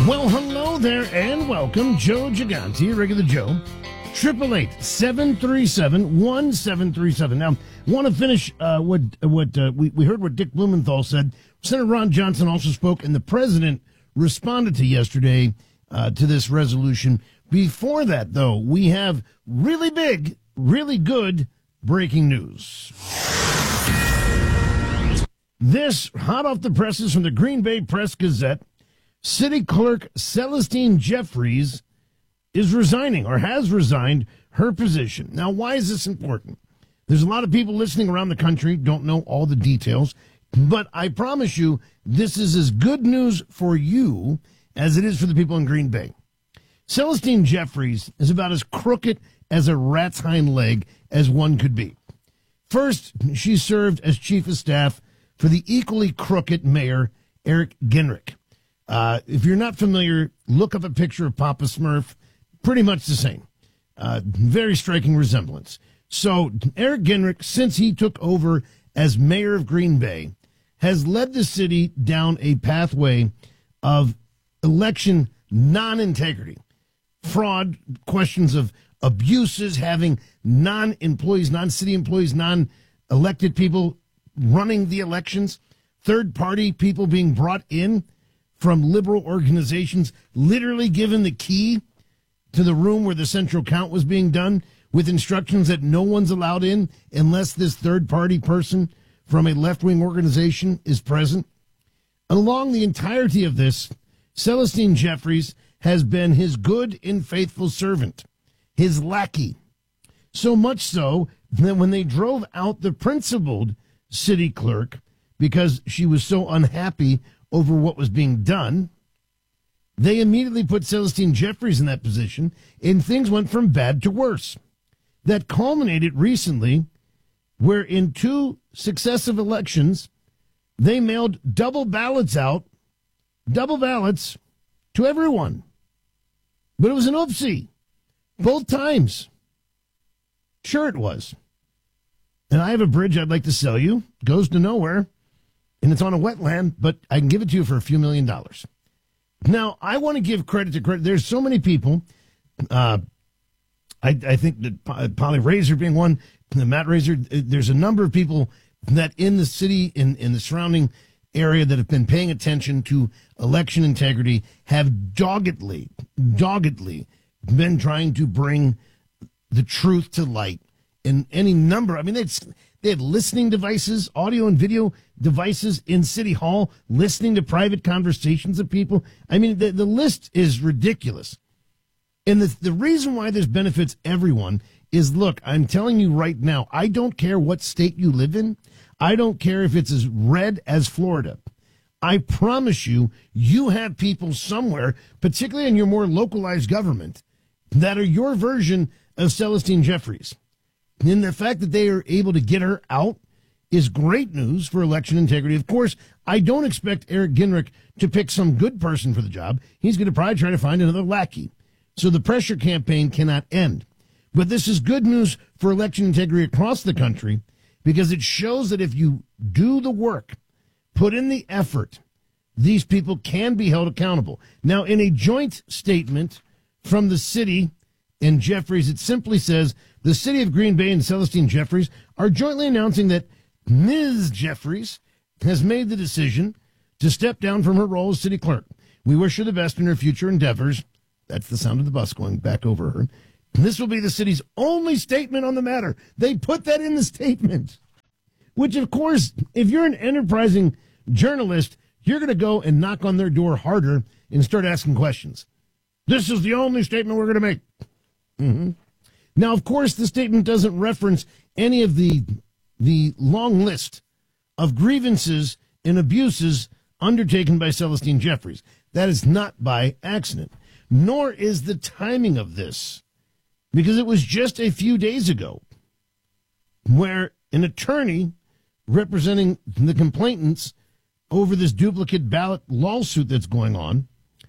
Well, hello there and welcome. Joe Gigante, regular Joe. 888-737-1737. Now, want to finish we heard what Dick Blumenthal said. Senator Ron Johnson also spoke, and the president responded to yesterday to this resolution. Before that, though, we have really big, really good breaking news. This, hot off the presses from the Green Bay Press-Gazette, City Clerk Celestine Jeffries is resigning or has resigned her position. Now, why is this important? There's a lot of people listening around the country, don't know all the details, but I promise you this is as good news for you as it is for the people in Green Bay. Celestine Jeffries is about as crooked as a rat's hind leg as one could be. First, she served as chief of staff for the equally crooked mayor, Eric Gingrich. If you're not familiar, look up a picture of Papa Smurf. Pretty much the same. Very striking resemblance. So Eric Gingrich, since he took over as mayor of Green Bay, has led the city down a pathway of election non-integrity, fraud, questions of abuses, having non-employees, non-city employees, non-elected people running the elections, third-party people being brought in from liberal organizations, literally given the key to the room where the central count was being done with instructions that no one's allowed in unless this third-party person from a left-wing organization is present. Along the entirety of this, Celestine Jeffries has been his good and faithful servant, his lackey. So much so that when they drove out the principled city clerk because she was so unhappy over what was being done, they immediately put Celestine Jeffries in that position, and things went from bad to worse. That culminated recently where in 2 successive elections, they mailed double ballots to everyone. But it was an oopsie. Both times. Sure it was. And I have a bridge I'd like to sell you. Goes to nowhere. And it's on a wetland, but I can give it to you for a few $1 million. Now, I want to give credit to credit. There's so many people. I think that Polly Razor being one, Matt Razor, there's a number of people that in the city, in the surrounding area that have been paying attention to election integrity have doggedly been trying to bring the truth to light in any number. I mean, they had listening devices, audio and video devices in City Hall, listening to private conversations of people. I mean, the list is ridiculous. And the reason why this benefits everyone is, look, I'm telling you right now, I don't care what state you live in. I don't care if it's as red as Florida. I promise you, you have people somewhere, particularly in your more localized government, that are your version of Celestine Jeffries. And the fact that they are able to get her out is great news for election integrity. Of course, I don't expect Eric Gingrich to pick some good person for the job. He's going to probably try to find another lackey. So the pressure campaign cannot end. But this is good news for election integrity across the country because it shows that if you do the work, put in the effort, these people can be held accountable. Now, in a joint statement from the city and Jeffries, it simply says, the city of Green Bay and Celestine Jeffries are jointly announcing that Ms. Jeffries has made the decision to step down from her role as city clerk. We wish her the best in her future endeavors. That's the sound of the bus going back over her. This will be the city's only statement on the matter. They put that in the statement, which, of course, if you're an enterprising journalist, you're going to go and knock on their door harder and start asking questions. This is the only statement we're going to make. Mm-hmm. Now, of course, the statement doesn't reference any of the long list of grievances and abuses undertaken by Celestine Jeffries. That is not by accident, nor is the timing of this, because it was just a few days ago where an attorney representing the complainants over this duplicate ballot lawsuit that's going on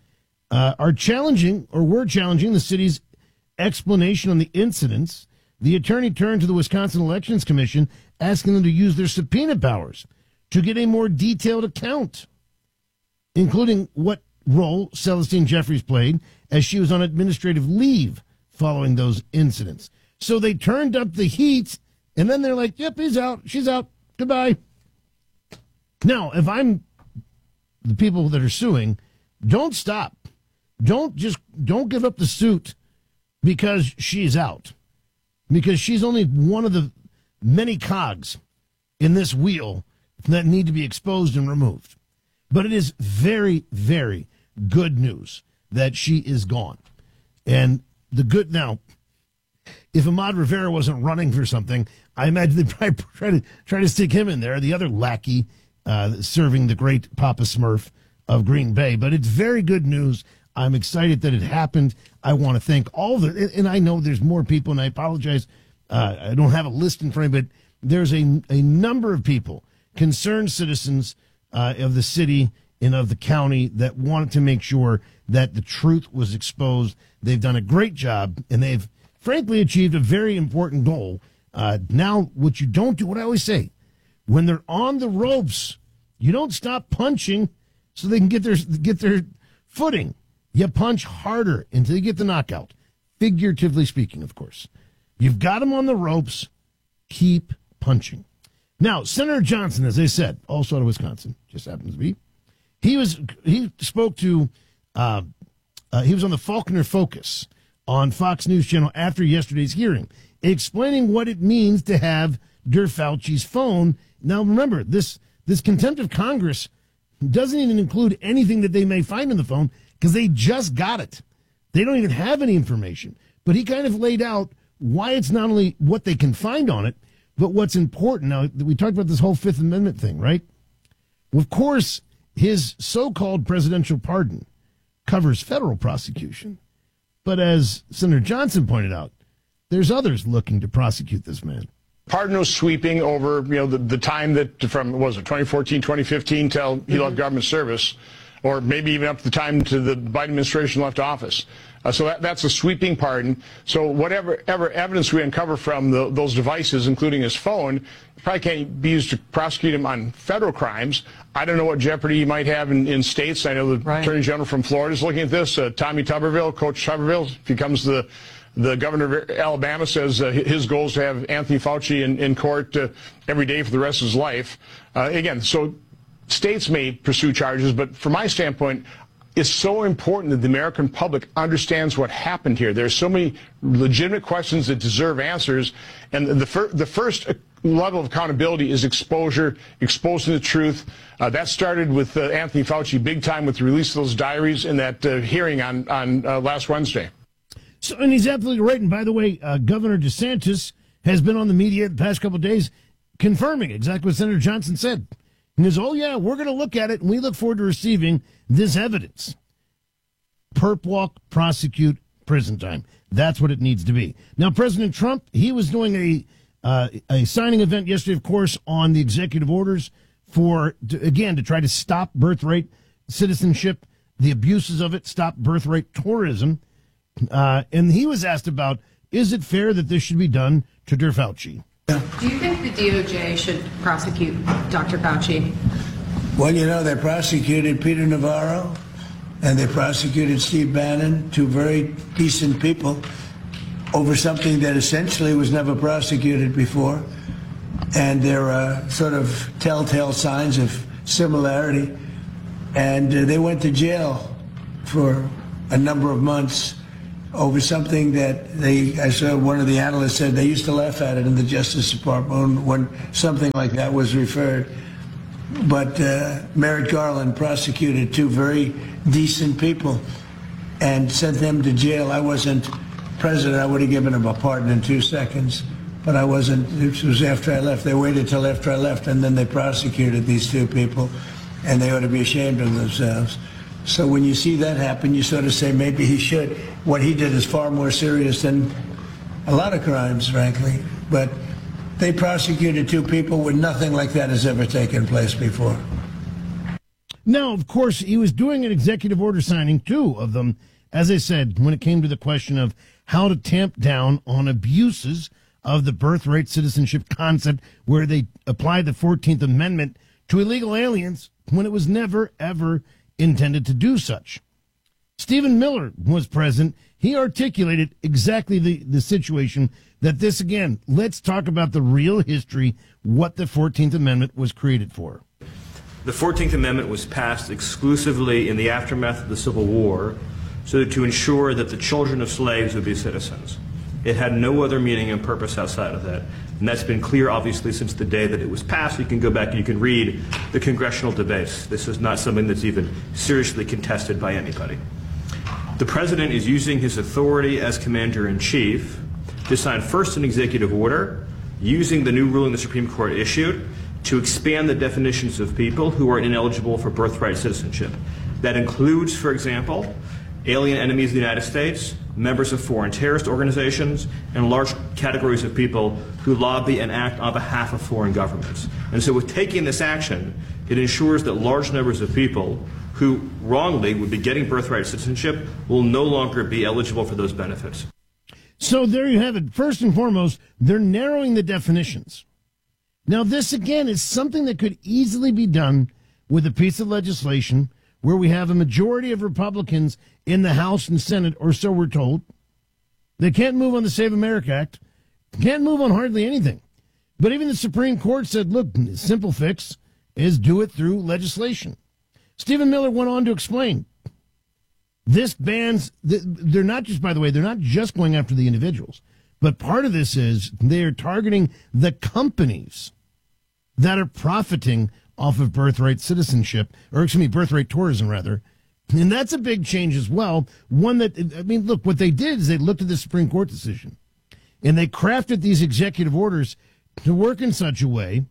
were challenging the city's explanation on the incidents. The attorney turned to the Wisconsin Elections Commission asking them to use their subpoena powers to get a more detailed account, including what role Celestine Jeffries played as she was on administrative leave following those incidents. So they turned up the heat, and then they're like, yep, he's out, she's out, goodbye. Now, if I'm the people that are suing, don't stop. Don't give up the suit because she's out. Because she's only one of the many cogs in this wheel that need to be exposed and removed. But it is very, very good news that she is gone. And the good now, if Ahmad Rivera wasn't running for something, I imagine they'd probably try to stick him in there, the other lackey serving the great Papa Smurf of Green Bay. But it's very good news. I'm excited that it happened. I want to thank all the, and I know there's more people, and I apologize. I don't have a list in front of me, but there's a number of people, concerned citizens of the city and of the county, that wanted to make sure that the truth was exposed. They've done a great job, and they've frankly achieved a very important goal. Now, what you don't do, what I always say, when they're on the ropes, you don't stop punching so they can get their footing. You punch harder until you get the knockout. Figuratively speaking, of course. You've got them on the ropes. Keep punching. Now, Senator Johnson, as I said, also out of Wisconsin, just happens to be, he spoke to, he was on the Faulkner Focus on Fox News Channel after yesterday's hearing, explaining what it means to have Fauci's phone. Now, remember, this contempt of Congress doesn't even include anything that they may find in the phone because they just got it. They don't even have any information. But he kind of laid out why it's not only what they can find on it, but what's important. Now, we talked about this whole Fifth Amendment thing, right? Well, of course, his so-called presidential pardon covers federal prosecution. But as Senator Johnson pointed out, there's others looking to prosecute this man. Pardon was sweeping over, the time that from, 2014, 2015 till he left government service, or maybe even up to the time to the Biden administration left office. So that's a sweeping pardon. So whatever evidence we uncover from those devices, including his phone, probably can't be used to prosecute him on federal crimes. I don't know what jeopardy he might have in states. I know the Attorney General from Florida is looking at this. Tommy Tuberville, Coach Tuberville, if he becomes the governor of Alabama, says his goal is to have Anthony Fauci in court every day for the rest of his life. Again, so states may pursue charges, but from my standpoint, it's so important that the American public understands what happened here. There's so many legitimate questions that deserve answers, and the first level of accountability is exposing the truth. That started with Anthony Fauci big time with the release of those diaries in that hearing on last Wednesday. So, and he's absolutely right. And by the way, Governor DeSantis has been on the media the past couple of days confirming exactly what Senator Johnson said. He goes, oh, yeah, we're going to look at it, and we look forward to receiving this evidence. Perp walk, prosecute, prison time. That's what it needs to be. Now, President Trump, he was doing a signing event yesterday, of course, on the executive orders to try to stop birthright citizenship, the abuses of it, stop birthright tourism. And he was asked about, is it fair that this should be done to Fauci? Do you think the DOJ should prosecute Dr. Fauci? Well, they prosecuted Peter Navarro and they prosecuted Steve Bannon, two very decent people, over something that essentially was never prosecuted before. And there are sort of telltale signs of similarity. And they went to jail for a number of months over something that I saw one of the analysts said they used to laugh at it in the Justice Department when something like that was referred. But Merrick Garland prosecuted two very decent people and sent them to jail. I wasn't president. I would have given him a pardon in 2 seconds. But I wasn't. This was after I left. They waited till after I left, and then they prosecuted these two people, and they ought to be ashamed of themselves. So when you see that happen, you sort of say maybe he should. What he did is far more serious than a lot of crimes, frankly. But they prosecuted two people when nothing like that has ever taken place before. Now, of course, he was doing an executive order signing, two of them, as I said, when it came to the question of how to tamp down on abuses of the birthright citizenship concept, where they applied the 14th Amendment to illegal aliens when it was never, ever intended to do such. Stephen Miller was present. He articulated exactly the situation that this, again, let's talk about the real history, what the 14th Amendment was created for. The 14th Amendment was passed exclusively in the aftermath of the Civil War so to ensure that the children of slaves would be citizens. It had no other meaning and purpose outside of that. And that's been clear, obviously, since the day that it was passed. You can go back and you can read the congressional debates. This is not something that's even seriously contested by anybody. The President is using his authority as Commander-in-Chief to sign first an executive order using the new ruling the Supreme Court issued to expand the definitions of people who are ineligible for birthright citizenship. That includes, for example, alien enemies of the United States, members of foreign terrorist organizations, and large categories of people who lobby and act on behalf of foreign governments. And so with taking this action, it ensures that large numbers of people who wrongly would be getting birthright citizenship will no longer be eligible for those benefits. So there you have it. First and foremost, they're narrowing the definitions. Now, this, again, is something that could easily be done with a piece of legislation where we have a majority of Republicans in the House and Senate, or so we're told. They can't move on the Save America Act, can't move on hardly anything. But even the Supreme Court said, look, the simple fix is do it through legislation. Stephen Miller went on to explain this bans, they're not just, by the way, they're not just going after the individuals, but part of this is they are targeting the companies that are profiting off of birthright citizenship, or excuse me, birthright tourism, rather. And that's a big change as well. One that, I mean, look, what they did is they looked at the Supreme Court decision and they crafted these executive orders to work in such a way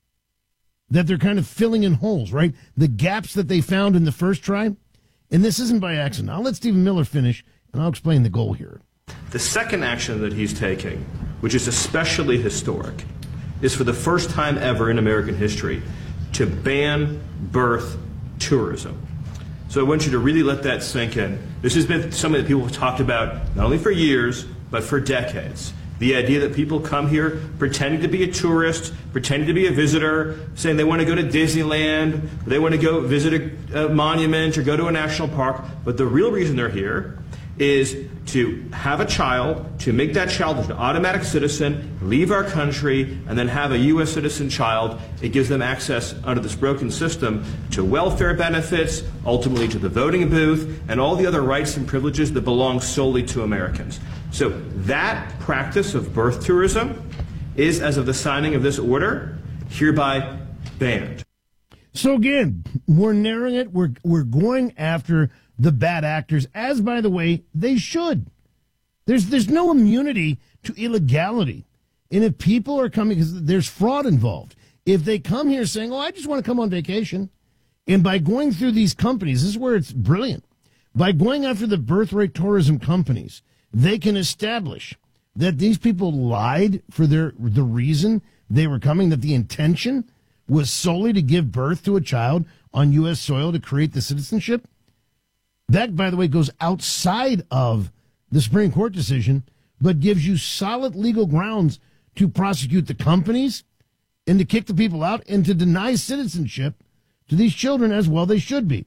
that they're kind of filling in holes, right? The gaps that they found in the first try. And this isn't by accident. I'll let Stephen Miller finish, and I'll explain the goal here. The second action that he's taking, which is especially historic, is for the first time ever in American history to ban birth tourism. So I want you to really let that sink in. This has been something that people have talked about not only for years, but for decades. The idea that people come here pretending to be a tourist, pretending to be a visitor, saying they want to go to Disneyland, they want to go visit a monument or go to a national park, but the real reason they're here is to have a child, to make that child an automatic citizen, leave our country, and then have a U.S. citizen child. It gives them access under this broken system to welfare benefits, ultimately to the voting booth, and all the other rights and privileges that belong solely to Americans. So that practice of birth tourism is, as of the signing of this order, hereby banned. So again, we're narrowing it. We're going after the bad actors, as, by the way, they should. There's no immunity to illegality. And if people are coming, because there's fraud involved, if they come here saying, oh, I just want to come on vacation, and by going through these companies, this is where it's brilliant, by going after the birthright tourism companies, they can establish that these people lied for the reason they were coming, that the intention was solely to give birth to a child on U.S. soil to create the citizenship. That, by the way, goes outside of the Supreme Court decision, but gives you solid legal grounds to prosecute the companies and to kick the people out and to deny citizenship to these children, as well they should be.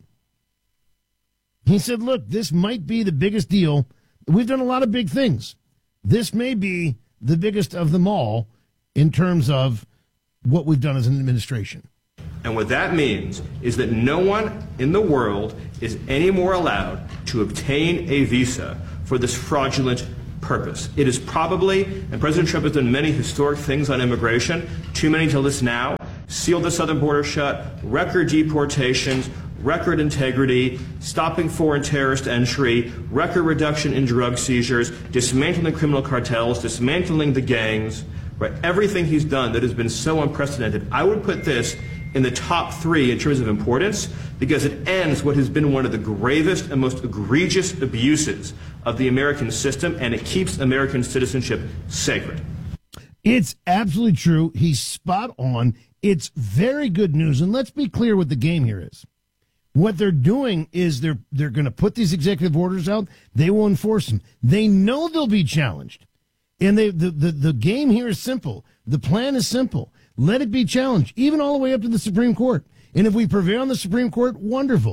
He said, look, this might be the biggest deal. We've done a lot of big things. This may be the biggest of them all in terms of what we've done as an administration. And what that means is that no one in the world is any more allowed to obtain a visa for this fraudulent purpose. It is probably, and President Trump has done many historic things on immigration, too many to list now, sealed the southern border shut, record deportations, record integrity, stopping foreign terrorist entry, record reduction in drug seizures, dismantling criminal cartels, dismantling the gangs, right? Everything he's done that has been so unprecedented. I would put this in the top three in terms of importance because it ends what has been one of the gravest and most egregious abuses of the American system, and it keeps American citizenship sacred. It's absolutely true. He's spot on. It's very good news. And let's be clear what the game here is. What they're doing is they're going to put these executive orders out. They will enforce them. They know they'll be challenged. And the game here is simple. The plan is simple. Let it be challenged, even all the way up to the Supreme Court. And if we prevail on the Supreme Court, wonderful.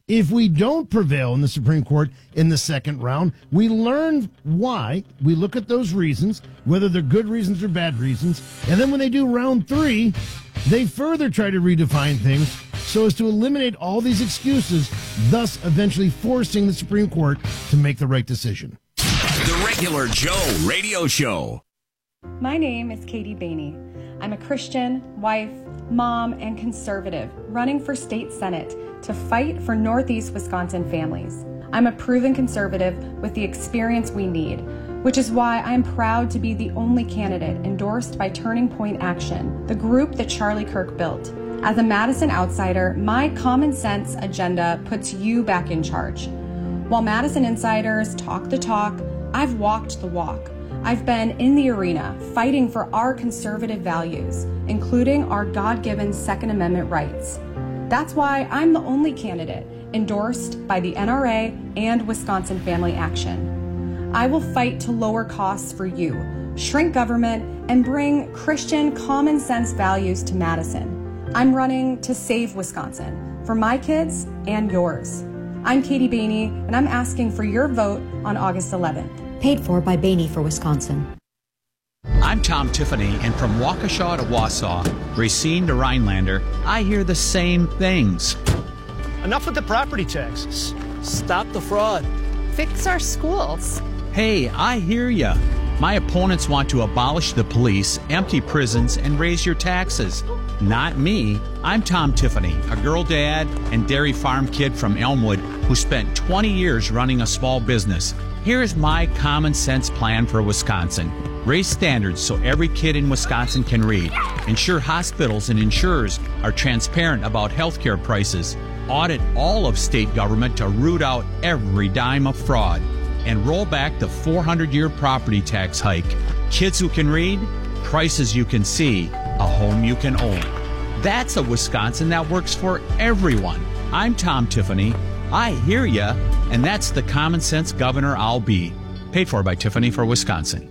If we don't prevail in the Supreme Court in the second round, we learn why. We look at those reasons, whether they're good reasons or bad reasons. And then when they do round 3, they further try to redefine things so as to eliminate all these excuses, thus eventually forcing the Supreme Court to make the right decision. The Regular Joe Radio Show. My name is Katie Bainey. I'm a Christian, wife, mom, and conservative running for state senate to fight for Northeast Wisconsin families. I'm a proven conservative with the experience we need, which is why I'm proud to be the only candidate endorsed by Turning Point Action, the group that Charlie Kirk built. As a Madison outsider, my common sense agenda puts you back in charge. While Madison insiders talk the talk, I've walked the walk. I've been in the arena fighting for our conservative values, including our God-given Second Amendment rights. That's why I'm the only candidate endorsed by the NRA and Wisconsin Family Action. I will fight to lower costs for you, shrink government, and bring Christian common sense values to Madison. I'm running to save Wisconsin for my kids and yours. I'm Katie Bainey, and I'm asking for your vote on August 11th. Paid for by Bainey for Wisconsin. I'm Tom Tiffany, and from Waukesha to Wausau, Racine to Rhinelander, I hear the same things. Enough with the property taxes. Stop the fraud. Fix our schools. Hey, I hear ya. My opponents want to abolish the police, empty prisons, and raise your taxes. Not me. I'm Tom Tiffany, a girl dad and dairy farm kid from Elmwood who spent 20 years running a small business. Here's my common sense plan for Wisconsin. Raise standards so every kid in Wisconsin can read. Ensure hospitals and insurers are transparent about healthcare prices. Audit all of state government to root out every dime of fraud. And roll back the 400-year property tax hike. Kids who can read, prices you can see, a home you can own. That's a Wisconsin that works for everyone. I'm Tom Tiffany. I hear ya, and that's the common sense governor I'll be. Paid for by Tiffany for Wisconsin.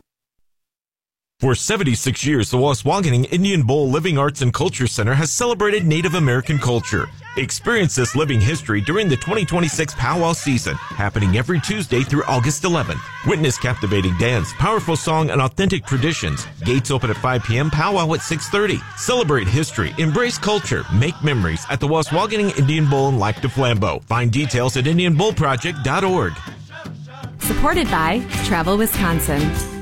For 76 years, the Waswaganing Indian Bowl Living Arts and Culture Center has celebrated Native American culture. Experience this living history during the 2026 Powwow season, happening every Tuesday through August 11th. Witness captivating dance, powerful song, and authentic traditions. Gates open at 5 p.m., powwow at 6:30. Celebrate history, embrace culture, make memories at the Waswaganing Indian Bowl in Lac du Flambeau. Find details at IndianBowlProject.org. Supported by Travel Wisconsin.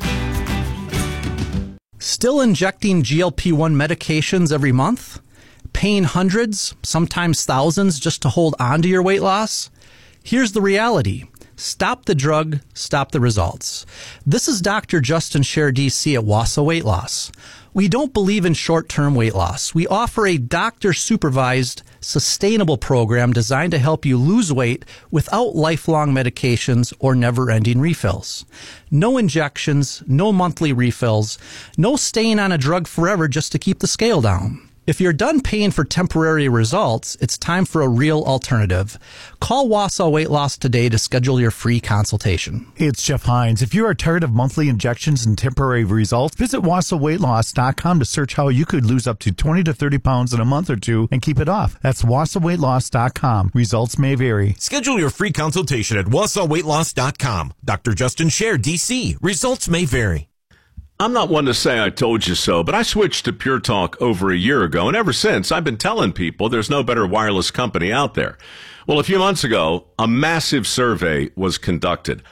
Still injecting GLP-1 medications every month? Paying hundreds, sometimes thousands just to hold on to your weight loss? Here's the reality. Stop the drug, stop the results. This is Dr. Justin Scher, DC at Wausau Weight Loss. We don't believe in short-term weight loss. We offer a doctor-supervised, sustainable program designed to help you lose weight without lifelong medications or never-ending refills. No injections, no monthly refills, no staying on a drug forever just to keep the scale down. If you're done paying for temporary results, it's time for a real alternative. Call Wausau Weight Loss today to schedule your free consultation. Hey, it's Jeff Hines. If you are tired of monthly injections and temporary results, visit WausauWeightLoss.com to search how you could lose up to 20 to 30 pounds in a month or two and keep it off. That's WausauWeightLoss.com. Results may vary. Schedule your free consultation at WausauWeightLoss.com. Dr. Justin Scher, DC. Results may vary. I'm not one to say I told you so, but I switched to Pure Talk over a year ago, and ever since, I've been telling people there's no better wireless company out there. Well, a few months ago, a massive survey was conducted.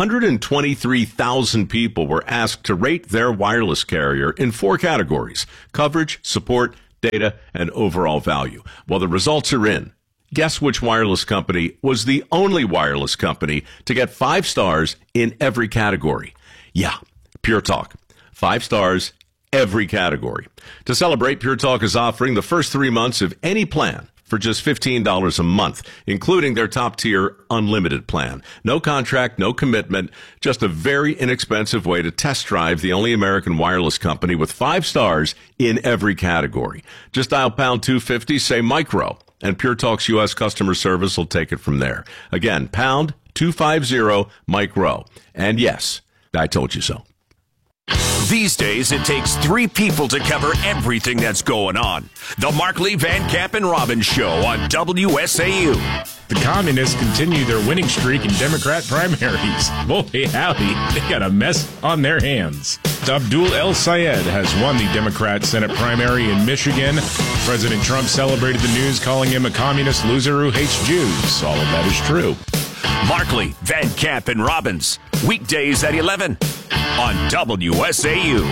123,000 people were asked to rate their wireless carrier in 4 categories: coverage, support, data, and overall value. Well, the results are in. Guess which wireless company was the only wireless company to get 5 stars in every category? Yeah, Pure Talk. 5 stars, every category. To celebrate, Pure Talk is offering the first 3 months of any plan for just $15 a month, including their top-tier unlimited plan. No contract, no commitment, just a very inexpensive way to test drive the only American wireless company with 5 stars in every category. Just dial pound 250, say micro, and Pure Talk's U.S. customer service will take it from there. Again, pound 250 micro. And yes, I told you so. These days, it takes 3 people to cover everything that's going on. The Markley, Van Camp, and Robbins Show on WSAU. The communists continue their winning streak in Democrat primaries. Boy, howdy, they got a mess on their hands. Abdul El Sayed has won the Democrat Senate primary in Michigan. President Trump celebrated the news, calling him a communist loser who hates Jews. All of that is true. Markley, Van Camp, and Robbins. Weekdays at 11 on WSAU.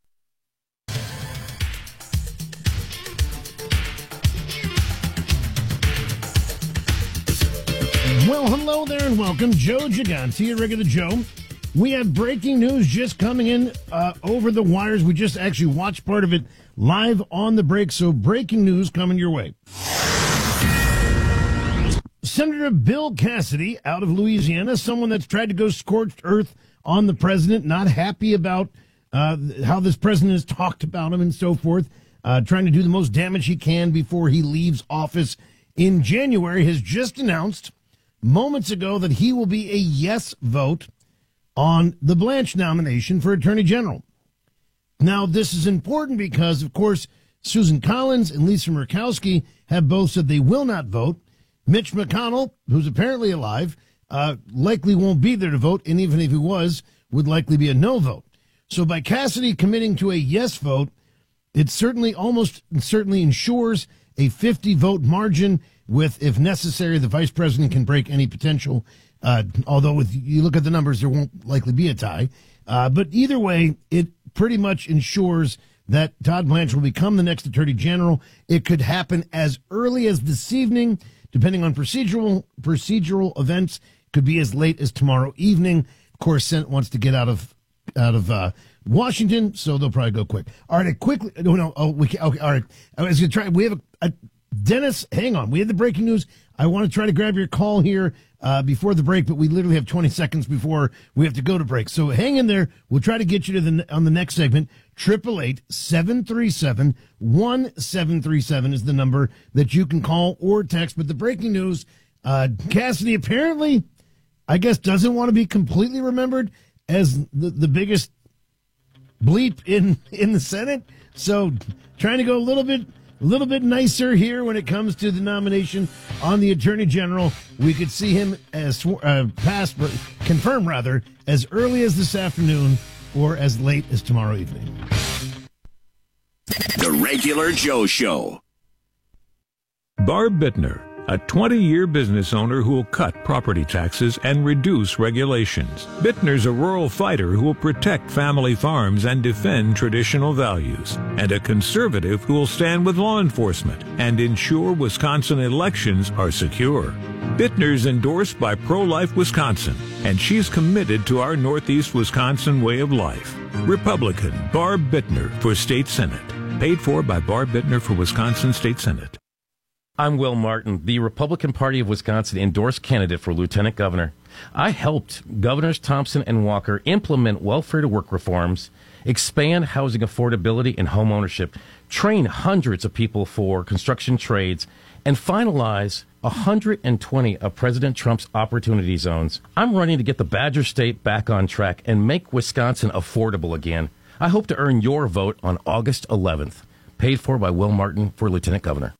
Well, hello there and welcome. Joe Gigante, Regular Joe. We have breaking news just coming in over the wires. We just actually watched part of it live on the break, so breaking news coming your way. Senator Bill Cassidy out of Louisiana, someone that's tried to go scorched earth on the president, not happy about how this president has talked about him and so forth, trying to do the most damage he can before he leaves office in January, has just announced moments ago that he will be a yes vote on the Blanche nomination for Attorney General. Now, this is important because, of course, Susan Collins and Lisa Murkowski have both said they will not vote. Mitch McConnell, who's apparently alive, likely won't be there to vote, and even if he was, would likely be a no vote. So by Cassidy committing to a yes vote, it almost certainly ensures a 50-vote margin with, if necessary, the vice president can break any potential, although if you look at the numbers, there won't likely be a tie. But either way, it pretty much ensures that Todd Blanche will become the next Attorney General. It could happen as early as this evening, depending on procedural events. Could be as late as tomorrow evening. Of course, Senate wants to get out of Washington, so they'll probably go quick. All right, quickly. All right. I was going to try. We have Dennis, hang on. We had the breaking news. I want to try to grab your call here before the break, but we literally have 20 seconds before we have to go to break. So hang in there. We'll try to get you to on the next segment. 888-737-1737 is the number that you can call or text. But the breaking news, Cassidy apparently, I guess, doesn't want to be completely remembered as the biggest bleep in the Senate. So trying to go a little bit nicer here when it comes to the nomination on the Attorney General. We could see him as confirmed as early as this afternoon or as late as tomorrow evening. The Regular Joe Show. Barb Bittner, a 20-year business owner who will cut property taxes and reduce regulations. Bittner's a rural fighter who will protect family farms and defend traditional values, and a conservative who will stand with law enforcement and ensure Wisconsin elections are secure. Bittner's endorsed by Pro-Life Wisconsin, and she's committed to our Northeast Wisconsin way of life. Republican Barb Bittner for State Senate. Paid for by Barb Bittner for Wisconsin State Senate. I'm Will Martin, the Republican Party of Wisconsin endorsed candidate for Lieutenant Governor. I helped Governors Thompson and Walker implement welfare-to-work reforms, expand housing affordability and home ownership, train hundreds of people for construction trades, and finalize 120 of President Trump's opportunity zones. I'm running to get the Badger State back on track and make Wisconsin affordable again. I hope to earn your vote on August 11th. Paid for by Will Martin for Lieutenant Governor.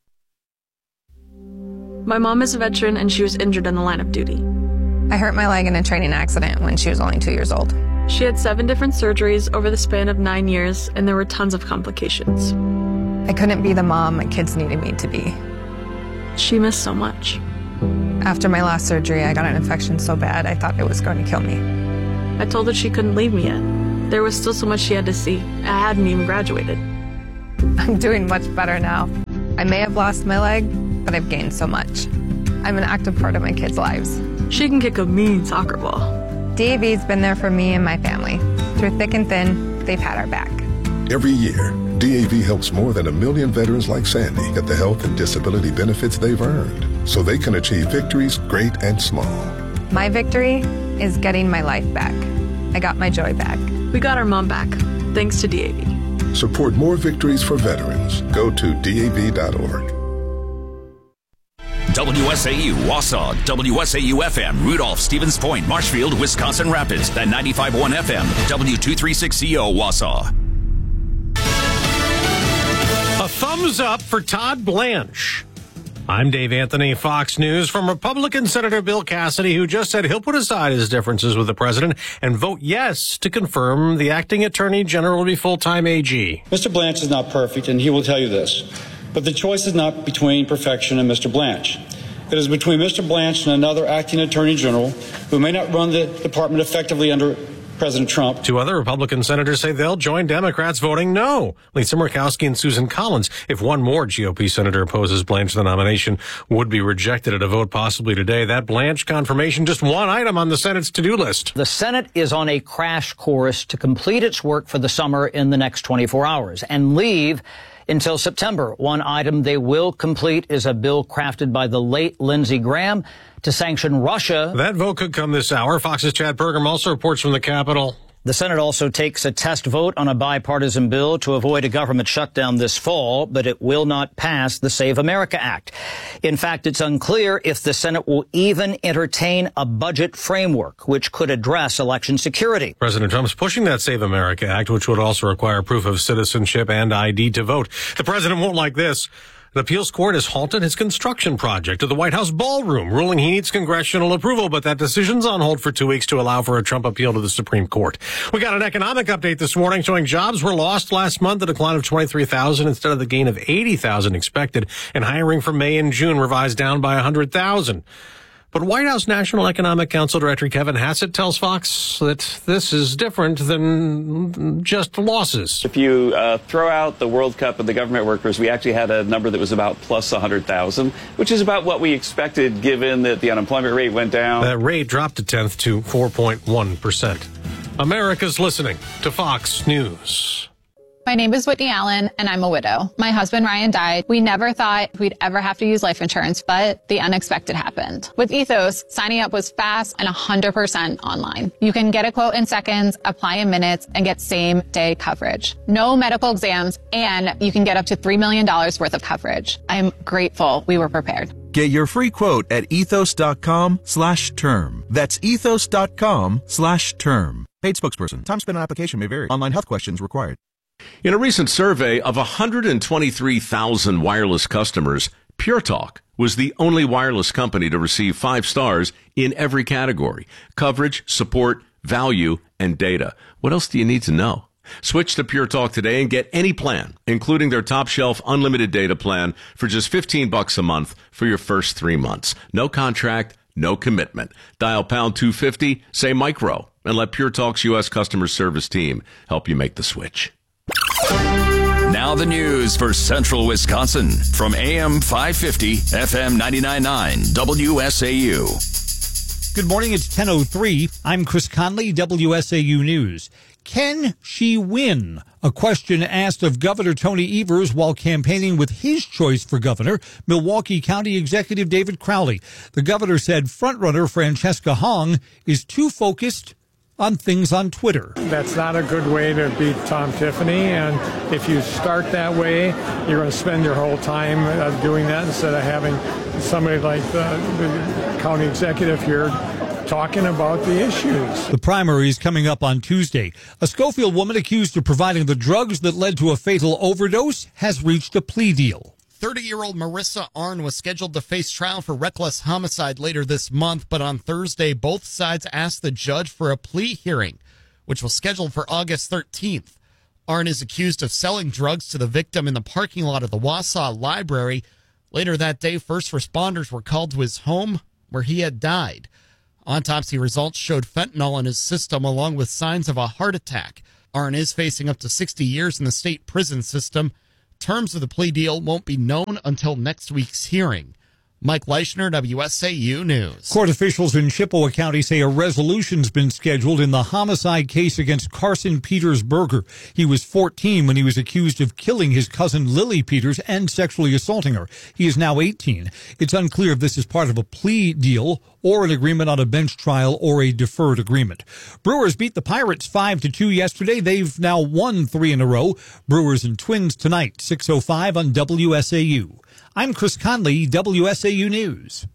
My mom is a veteran and she was injured in the line of duty. I hurt my leg in a training accident when she was only 2 years old. She had 7 different surgeries over the span of 9 years, and there were tons of complications. I couldn't be the mom my kids needed me to be. She missed so much. After my last surgery, I got an infection so bad I thought it was going to kill me. I told her she couldn't leave me yet. There was still so much she had to see. I hadn't even graduated. I'm doing much better now. I may have lost my leg, but I've gained so much. I'm an active part of my kids' lives. She can kick a mean soccer ball. DAV's been there for me and my family. Through thick and thin, they've had our back. Every year, DAV helps more than 1 million veterans like Sandy get the health and disability benefits they've earned so they can achieve victories great and small. My victory is getting my life back. I got my joy back. We got our mom back, thanks to DAV. Support more victories for veterans. Go to DAV.org. WSAU, Wausau, WSAU-FM, Rudolph, Stevens Point, Marshfield, Wisconsin Rapids, and 95.1 FM, W236CO, Wausau. A thumbs up for Todd Blanche. I'm Dave Anthony, Fox News. From Republican Senator Bill Cassidy, who just said he'll put aside his differences with the president and vote yes to confirm the acting attorney general will be full-time AG. Mr. Blanche is not perfect, and he will tell you this. But the choice is not between perfection and Mr. Blanche. It is between Mr. Blanche and another acting attorney general who may not run the department effectively under President Trump. Two other Republican senators say they'll join Democrats voting no. Lisa Murkowski and Susan Collins. If one more GOP senator opposes Blanche, the nomination would be rejected at a vote possibly today. That Blanche confirmation, just one item on the Senate's to-do list. The Senate is on a crash course to complete its work for the summer in the next 24 hours and leave until September. One item they will complete is a bill crafted by the late Lindsey Graham to sanction Russia. That vote could come this hour. Fox's Chad Pergam also reports from the Capitol. The Senate also takes a test vote on a bipartisan bill to avoid a government shutdown this fall, but it will not pass the Save America Act. In fact, it's unclear if the Senate will even entertain a budget framework which could address election security. President Trump's pushing that Save America Act, which would also require proof of citizenship and ID to vote. The president won't like this. An appeals court has halted his construction project of the White House ballroom, ruling he needs congressional approval, but that decision's on hold for 2 weeks to allow for a Trump appeal to the Supreme Court. We got an economic update this morning showing jobs were lost last month, a decline of 23,000 instead of the gain of 80,000 expected, and hiring for May and June revised down by 100,000. But White House National Economic Council Director Kevin Hassett tells Fox that this is different than just losses. If you throw out the World Cup and the government workers, we actually had a number that was about plus 100,000, which is about what we expected given that the unemployment rate went down. That rate dropped a tenth to 4.1%. America's listening to Fox News. My name is Whitney Allen, and I'm a widow. My husband, Ryan, died. We never thought we'd ever have to use life insurance, but the unexpected happened. With Ethos, signing up was fast and 100% online. You can get a quote in seconds, apply in minutes, and get same-day coverage. No medical exams, and you can get up to $3 million worth of coverage. I'm grateful we were prepared. Get your free quote at ethos.com/term. That's ethos.com/term. Paid spokesperson. Time spent on application may vary. Online health questions required. In a recent survey of 123,000 wireless customers, Pure Talk was the only wireless company to receive 5 stars in every category: coverage, support, value, and data. What else do you need to know? Switch to Pure Talk today and get any plan, including their top shelf unlimited data plan for just $15 a month for your first 3 months. No contract, no commitment. Dial pound 250, say micro, and let Pure Talk's U.S. customer service team help you make the switch. Now the news for Central Wisconsin from AM 550, FM 99.9, WSAU. Good morning, it's 10:03. I'm Chris Conley, WSAU News. Can she win? A question asked of Governor Tony Evers while campaigning with his choice for governor, Milwaukee County Executive David Crowley. The governor said frontrunner Francesca Hong is too focused on things on Twitter. That's not a good way to beat Tom Tiffany, and if you start that way, you're going to spend your whole time doing that instead of having somebody like the county executive here talking about the issues. The primary is coming up on Tuesday. A Schofield woman accused of providing the drugs that led to a fatal overdose has reached a plea deal. 30-year-old Marissa Arn was scheduled to face trial for reckless homicide later this month, but on Thursday, both sides asked the judge for a plea hearing, which was scheduled for August 13th. Arn is accused of selling drugs to the victim in the parking lot of the Wausau Library. Later that day, first responders were called to his home where he had died. Autopsy results showed fentanyl in his system along with signs of a heart attack. Arn is facing up to 60 years in the state prison system. Terms of the plea deal won't be known until next week's hearing. Mike Leischner, WSAU News. Court officials in Chippewa County say a resolution's been scheduled in the homicide case against Carson Peters Berger. He was 14 when he was accused of killing his cousin Lily Peters and sexually assaulting her. He is now 18. It's unclear if this is part of a plea deal or an agreement on a bench trial or a deferred agreement. Brewers beat the Pirates 5-2 yesterday. They've now won 3 in a row. Brewers and Twins tonight, 6:05 on WSAU. I'm Chris Conley, WSAU WSAU News.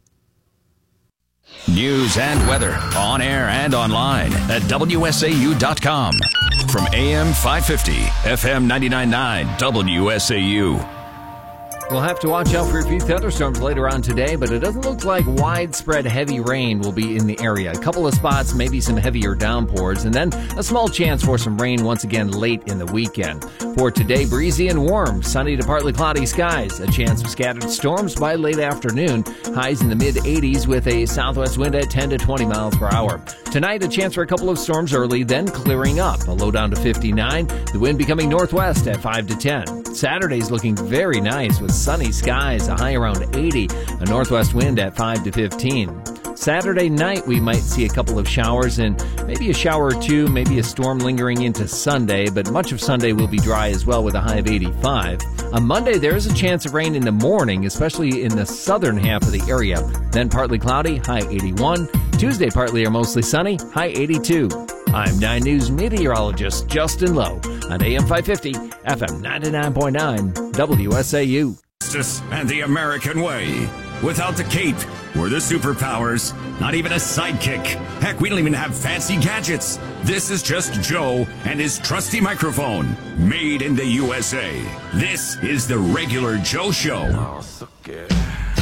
News and weather on air and online at WSAU.com. From AM 550, FM 99.9, WSAU. We'll have to watch out for a few thunderstorms later on today, but it doesn't look like widespread heavy rain will be in the area. A couple of spots, maybe some heavier downpours, and then a small chance for some rain once again late in the weekend. For today, breezy and warm, sunny to partly cloudy skies. A chance of scattered storms by late afternoon. Highs in the mid-80s with a southwest wind at 10 to 20 miles per hour. Tonight, a chance for a couple of storms early, then clearing up. A low down to 59. The wind becoming northwest at 5 to 10. Saturday's looking very nice with sunny skies, a high around 80, a northwest wind at 5 to 15. Saturday night, we might see a couple of showers and maybe a shower or two, maybe a storm lingering into Sunday, but much of Sunday will be dry as well with a high of 85. On Monday, there is a chance of rain in the morning, especially in the southern half of the area. Then partly cloudy, high 81. Tuesday, partly or mostly sunny, high 82. I'm 9 News meteorologist Justin Lowe on AM 550, FM 99.9, WSAU. Justice and the American way. Without the cape or the superpowers, not even a sidekick. Heck, we don't even have fancy gadgets. This is just Joe and his trusty microphone, made in the USA. This is the Regular Joe Show. Oh, so good.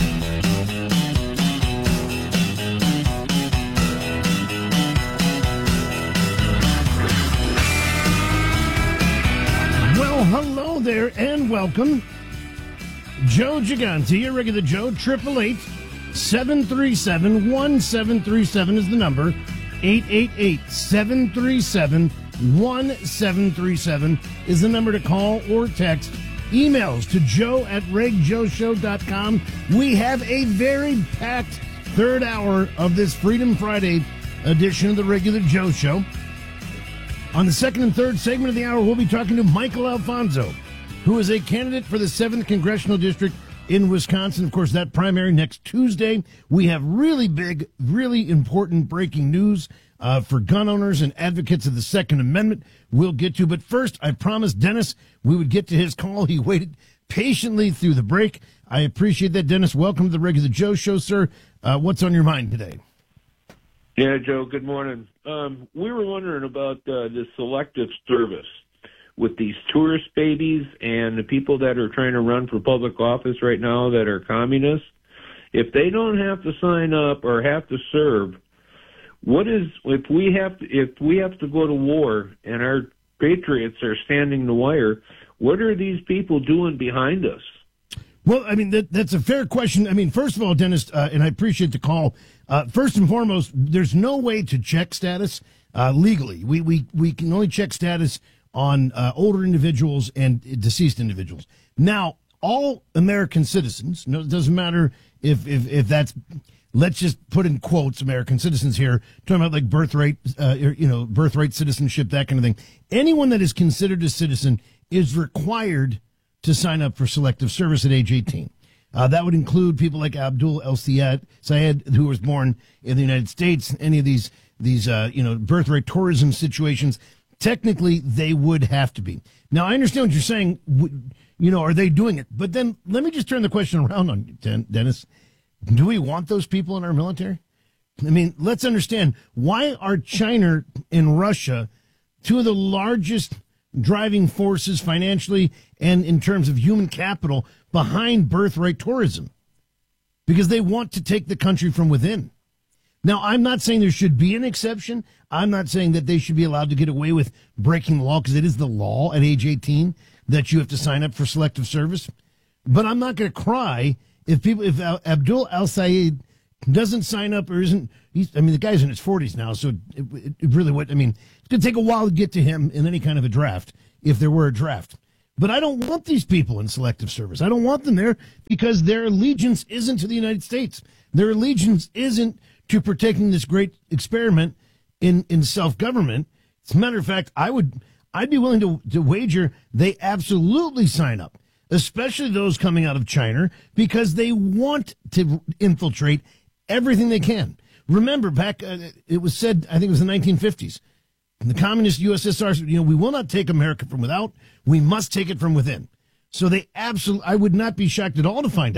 Well, hello there and welcome. Joe Gigante, your regular Joe, 888-737-1737 is the number. 888-737-1737 is the number to call or text. Emails to joe@regjoeshow.com. We have a very packed third hour of this Freedom Friday edition of the Regular Joe Show. On the second and third segment of the hour, we'll be talking to Michael Alfonso, who is a candidate for the 7th Congressional District in Wisconsin. Of course, that primary next Tuesday. We have really big, really important breaking news for gun owners and advocates of the Second Amendment we'll get to. But first, I promised Dennis we would get to his call. He waited patiently through the break. I appreciate that, Dennis. Welcome to the Regular Joe Show, sir. What's on your mind today? Yeah, Joe, good morning. We were wondering about the selective service with these tourist babies and the people that are trying to run for public office right now that are communists. If they don't have to sign up or have to serve, what is if we have to go to war and our patriots are standing the wire? What are these people doing behind us? Well, I mean, that's a fair question. I mean, first of all, Dennis, and I appreciate the call. First and foremost, there's no way to check status legally. We can only check status on older individuals and deceased individuals. Now, all American citizens, no, it doesn't matter if that's, let's just put in quotes, American citizens here, talking about like birthright, birthright citizenship, that kind of thing. Anyone that is considered a citizen is required to sign up for selective service at age 18. That would include people like Abdul El-Sayed, who was born in the United States. Any of these birthright tourism situations, technically they would have to be. Now, I understand what you're saying. Are they doing it? But then let me just turn the question around on you, Dennis. Do we want those people in our military? I mean, let's understand, why are China and Russia two of the largest driving forces financially and in terms of human capital behind birthright tourism? Because they want to take the country from within. Now, I'm not saying there should be an exception. I'm not saying that they should be allowed to get away with breaking the law, because it is the law at age 18 that you have to sign up for selective service. But I'm not going to cry if Abdul El-Sayed doesn't sign up or isn't. The guy's in his 40s now, so it really would. I mean, it's going to take a while to get to him in any kind of a draft, if there were a draft. But I don't want these people in selective service. I don't want them there because their allegiance isn't to the United States. Their allegiance isn't to protecting this great experiment in self-government. As a matter of fact, I'd be willing to wager they absolutely sign up, especially those coming out of China, because they want to infiltrate everything they can. Remember, back, it was said, I think it was the 1950s, the communist USSR said, we will not take America from without, we must take it from within. So I would not be shocked at all to find out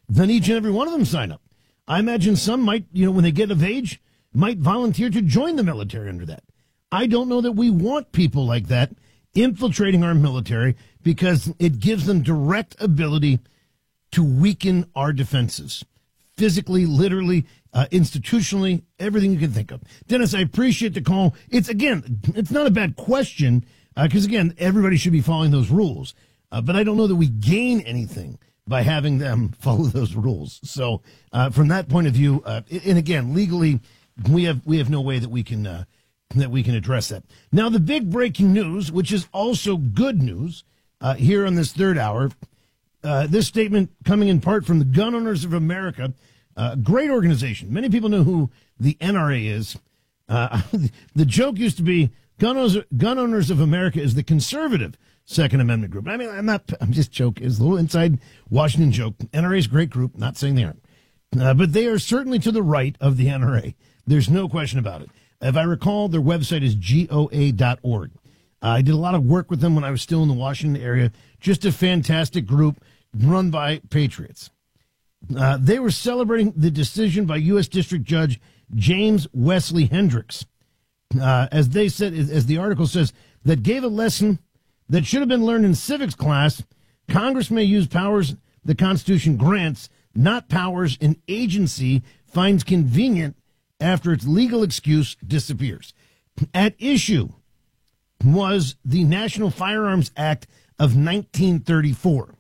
then each and every one of them sign up. I imagine some might, when they get of age, might volunteer to join the military under that. I don't know that we want people like that infiltrating our military because it gives them direct ability to weaken our defenses. Physically, literally, institutionally, everything you can think of. Dennis, I appreciate the call. It's not a bad question because, again, everybody should be following those rules. But I don't know that we gain anything by having them follow those rules. So from that point of view, and again, legally, we have no way that we can address that. Now, the big breaking news, which is also good news here on this third hour, this statement coming in part from the Gun Owners of America, a great organization. Many people know who the NRA is. The joke used to be Gun Owners of America is the conservative Second Amendment group. I mean, I'm just joking. It's a little inside Washington joke. NRA is a great group. Not saying they aren't. But they are certainly to the right of the NRA. There's no question about it. If I recall, their website is GOA.org. I did a lot of work with them when I was still in the Washington area. Just a fantastic group run by patriots. They were celebrating the decision by U.S. District Judge James Wesley Hendricks, as they said, as the article says, that gave a lesson that should have been learned in civics class. Congress may use powers the Constitution grants, not powers an agency finds convenient after its legal excuse disappears. At issue was the National Firearms Act of 1934.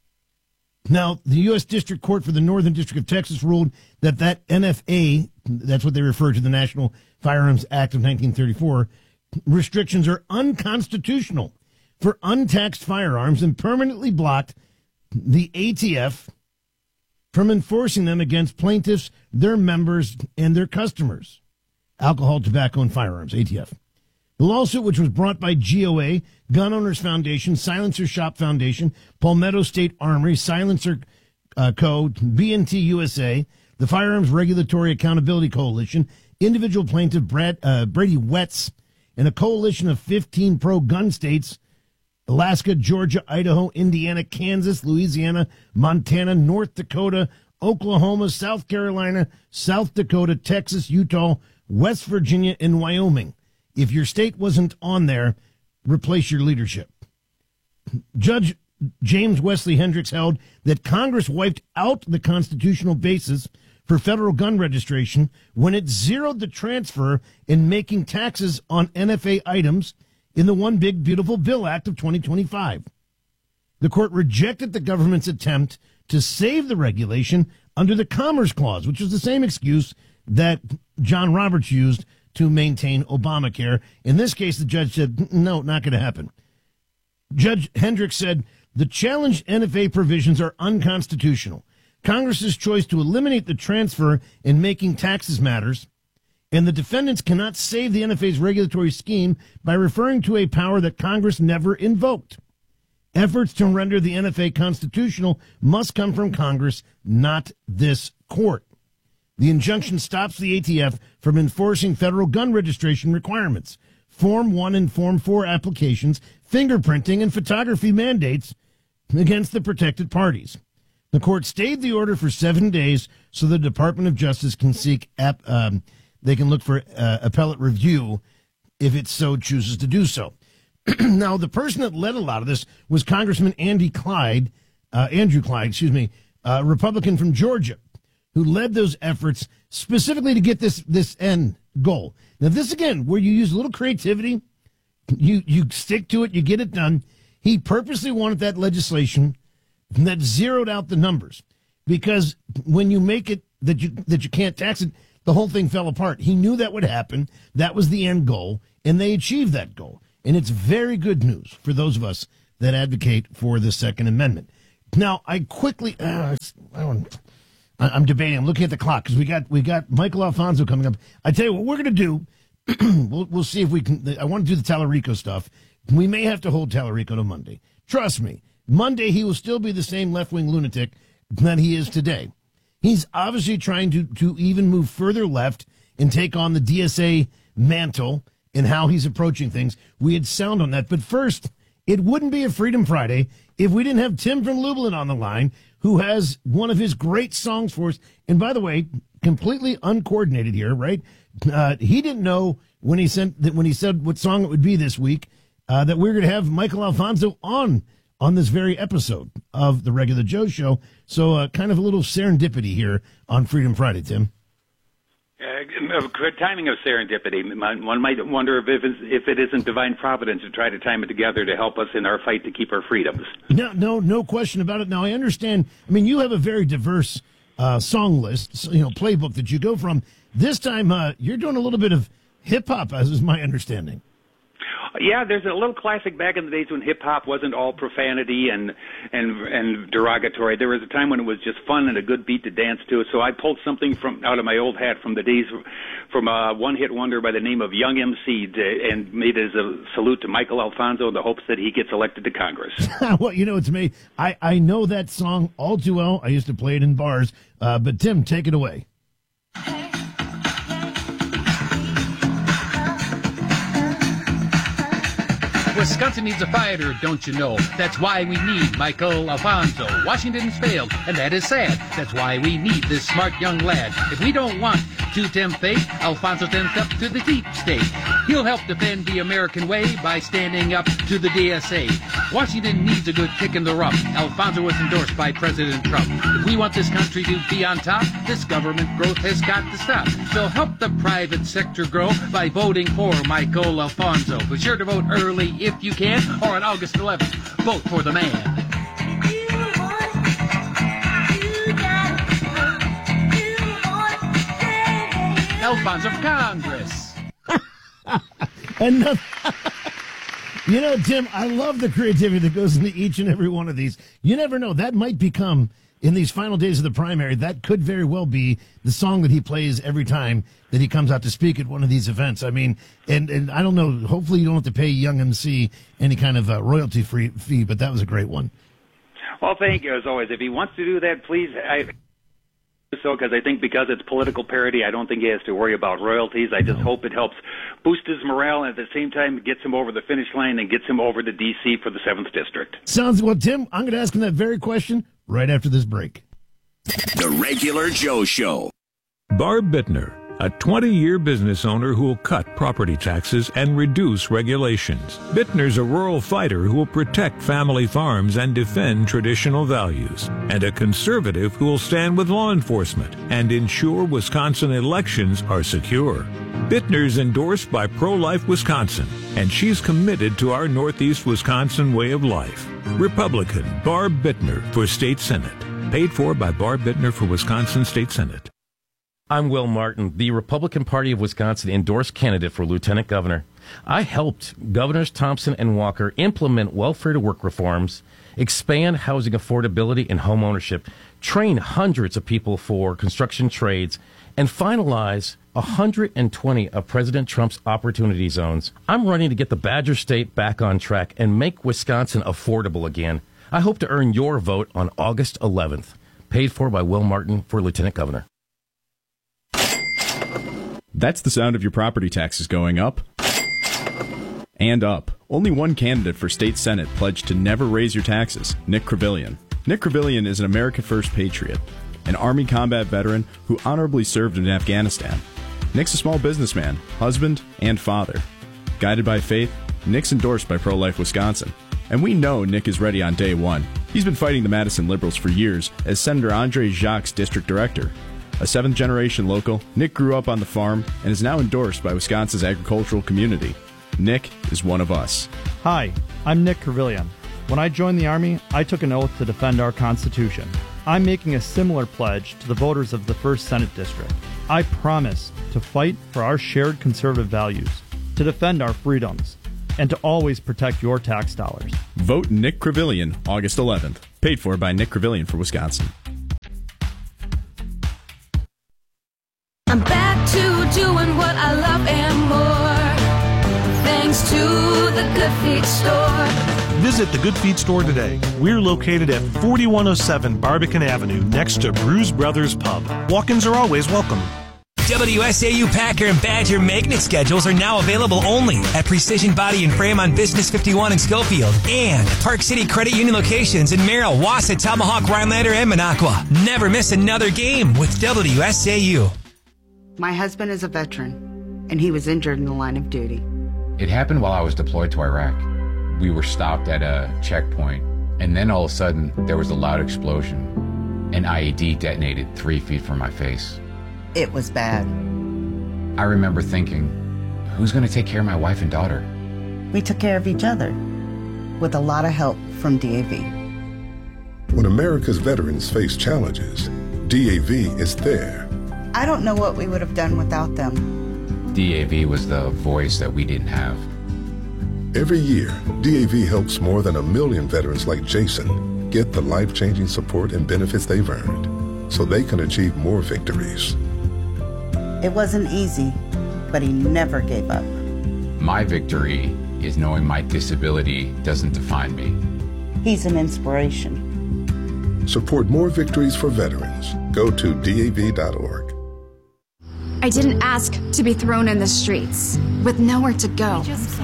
Now, the U.S. District Court for the Northern District of Texas ruled that NFA, that's what they refer to, the National Firearms Act of 1934, restrictions are unconstitutional for untaxed firearms and permanently blocked the ATF from enforcing them against plaintiffs, their members, and their customers. Alcohol, Tobacco, and Firearms, ATF. The lawsuit, which was brought by GOA, Gun Owners Foundation, Silencer Shop Foundation, Palmetto State Armory, Silencer Co., B&T USA, the Firearms Regulatory Accountability Coalition, individual plaintiff Brady Wetz, and a coalition of 15 pro-gun states, Alaska, Georgia, Idaho, Indiana, Kansas, Louisiana, Montana, North Dakota, Oklahoma, South Carolina, South Dakota, Texas, Utah, West Virginia, and Wyoming. If your state wasn't on there, replace your leadership. Judge James Wesley Hendricks held that Congress wiped out the constitutional basis for federal gun registration when it zeroed the transfer in making taxes on NFA items in the One Big Beautiful Bill Act of 2025. The court rejected the government's attempt to save the regulation under the Commerce Clause, which is the same excuse that John Roberts used to maintain Obamacare. In this case, the judge said, no, not going to happen. Judge Hendricks said, the challenged NFA provisions are unconstitutional. Congress's choice to eliminate the transfer in making taxes matters, and the defendants cannot save the NFA's regulatory scheme by referring to a power that Congress never invoked. Efforts to render the NFA constitutional must come from Congress, not this court. The injunction stops the ATF from enforcing federal gun registration requirements, Form 1 and Form 4 applications, fingerprinting, and photography mandates against the protected parties. The court stayed the order for 7 days so the Department of Justice can seek they can look for appellate review if it so chooses to do so. Now, the person that led a lot of this was Congressman Andrew Clyde, Republican from Georgia, who led those efforts specifically to get this end goal. Now, this, again, where you use a little creativity, you stick to it, you get it done. He purposely wanted that legislation that zeroed out the numbers, because when you make it that you can't tax it, the whole thing fell apart. He knew that would happen. That was the end goal, and they achieved that goal. And it's very good news for those of us that advocate for the Second Amendment. Now, I quickly, I'm debating. I'm looking at the clock because we got Michael Alfonso coming up. I tell you what we're going to do. we'll see if we can. I want to do the Tallarico stuff. We may have to hold Tallarico to Monday. Trust me. Monday he will still be the same left-wing lunatic that he is today. He's obviously trying to even move further left and take on the DSA mantle and how he's approaching things. We had sound on that. But first, It wouldn't be a Freedom Friday if we didn't have Tim from Lublin on the line, who has one of his great songs for us. And by the way, completely uncoordinated here, right? He didn't know when he said what song it would be this week, that we were going to have Michael Alfonso on this very episode of the Regular Joe Show. So kind of a little serendipity here on Freedom Friday, Tim. Timing of serendipity. One might wonder if it isn't divine providence to try to time it together to help us in our fight to keep our freedoms. No question about it. Now, I understand. I mean, you have a very diverse song list, playbook that you go from. This time, you're doing a little bit of hip-hop, as is my understanding. Yeah, there's a little classic back in the days when hip-hop wasn't all profanity and derogatory. There was a time when it was just fun and a good beat to dance to. So I pulled something out of my old hat from the days from a one-hit wonder by the name of Young MC and made it as a salute to Michael Alfonso in the hopes that he gets elected to Congress. Well, it's me. I know that song all too well. I used to play it in bars. But Tim, take it away. Wisconsin needs a fighter, don't you know? That's why we need Michael Alfonso. Washington's failed, and that is sad. That's why we need this smart young lad. If we don't want to tempt fate, Alfonso stands up to the deep state. He'll help defend the American way by standing up to the DSA. Washington needs a good kick in the rump. Alfonso was endorsed by President Trump. If we want this country to be on top, this government growth has got to stop. So help the private sector grow by voting for Michael Alfonso. Be sure to vote early if you can, or on August 11th, vote for the man. Alfonso for Congress. And Tim, I love the creativity that goes into each and every one of these. You never know. That might become, in these final days of the primary, that could very well be the song that he plays every time that he comes out to speak at one of these events. I mean, and I don't know, hopefully you don't have to pay Young MC any kind of royalty fee, but that was a great one. Well, thank you, as always. If he wants to do that, please, because I think because it's political parody, I don't think he has to worry about royalties. I just hope it helps boost his morale and at the same time gets him over the finish line and gets him over to D.C. for the 7th District. Sounds well, Tim. I'm going to ask him that very question right after this break. The Regular Joe Show. Barb Bittner, a 20-year business owner who will cut property taxes and reduce regulations. Bittner's a rural fighter who will protect family farms and defend traditional values, and a conservative who will stand with law enforcement and ensure Wisconsin elections are secure. Bittner's endorsed by Pro-Life Wisconsin, and she's committed to our Northeast Wisconsin way of life. Republican Barb Bittner for State Senate. Paid for by Barb Bittner for Wisconsin State Senate. I'm Will Martin. The Republican Party of Wisconsin endorsed candidate for lieutenant governor. I helped Governors Thompson and Walker implement welfare-to-work reforms, expand housing affordability and home ownership, train hundreds of people for construction trades, and finalize 120 of President Trump's opportunity zones. I'm running to get the Badger State back on track and make Wisconsin affordable again. I hope to earn your vote on August 11th. Paid for by Will Martin for lieutenant governor. That's the sound of your property taxes going up and up. Only one candidate for state senate pledged to never raise your taxes, Nick Crevillian. Nick Crevillian is an America First patriot, an Army combat veteran who honorably served in Afghanistan. Nick's a small businessman, husband, and father. Guided by faith, Nick's endorsed by Pro-Life Wisconsin. And we know Nick is ready on day one. He's been fighting the Madison Liberals for years as Senator Andre Jacques' district director. A seventh-generation local, Nick grew up on the farm and is now endorsed by Wisconsin's agricultural community. Nick is one of us. Hi, I'm Nick Crevillian. When I joined the Army, I took an oath to defend our Constitution. I'm making a similar pledge to the voters of the 1st Senate District. I promise to fight for our shared conservative values, to defend our freedoms, and to always protect your tax dollars. Vote Nick Crevillian August 11th. Paid for by Nick Crevillian for Wisconsin. I'm back to doing what I love and more, thanks to the Good Feet Store. Visit the Good Feet Store today. We're located at 4107 Barbican Avenue, next to Brews Brothers Pub. Walk-ins are always welcome. WSAU Packer and Badger magnet schedules are now available only at Precision Body and Frame on Business 51 in Schofield and Park City Credit Union locations in Merrill, Wausau, Tomahawk, Rhinelander, and Minocqua. Never miss another game with WSAU. My husband is a veteran, and he was injured in the line of duty. It happened while I was deployed to Iraq. We were stopped at a checkpoint, and then all of a sudden, there was a loud explosion. An IED detonated 3 feet from my face. It was bad. I remember thinking, who's going to take care of my wife and daughter? We took care of each other, with a lot of help from DAV. When America's veterans face challenges, DAV is there. I don't know what we would have done without them. DAV was the voice that we didn't have. Every year, DAV helps more than 1 million veterans like Jason get the life-changing support and benefits they've earned so they can achieve more victories. It wasn't easy, but he never gave up. My victory is knowing my disability doesn't define me. He's an inspiration. Support more victories for veterans. Go to DAV.org. I didn't ask to be thrown in the streets with nowhere to go.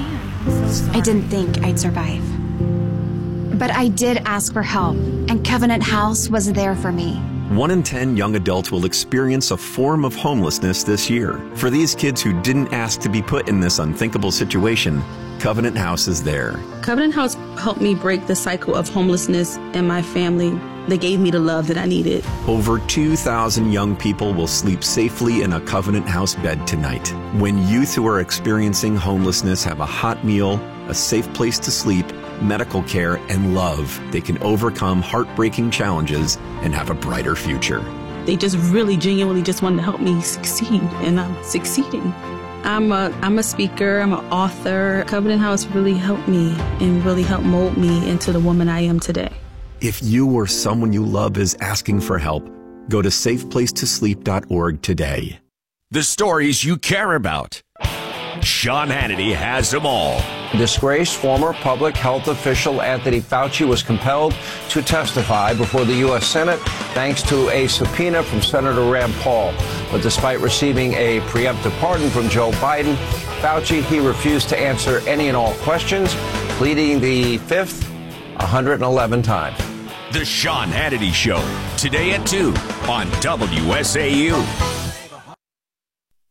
I didn't think I'd survive. But I did ask for help, and Covenant House was there for me. 1 in 10 young adults will experience a form of homelessness this year. For these kids who didn't ask to be put in this unthinkable situation, Covenant House is there. Covenant House helped me break the cycle of homelessness in my family. They gave me the love that I needed. Over 2,000 young people will sleep safely in a Covenant House bed tonight. When youth who are experiencing homelessness have a hot meal, a safe place to sleep, medical care, and love, they can overcome heartbreaking challenges and have a brighter future. They just really genuinely just wanted to help me succeed, and I'm succeeding. I'm a speaker, I'm an author. Covenant House really helped me and really helped mold me into the woman I am today. If you or someone you love is asking for help, go to safeplacetosleep.org today. The stories you care about. Sean Hannity has them all. Disgraced former public health official Anthony Fauci was compelled to testify before the U.S. Senate thanks to a subpoena from Senator Rand Paul. But despite receiving a preemptive pardon from Joe Biden, he refused to answer any and all questions, pleading the fifth 111 times. The Sean Hannity Show, today at 2 on WSAU.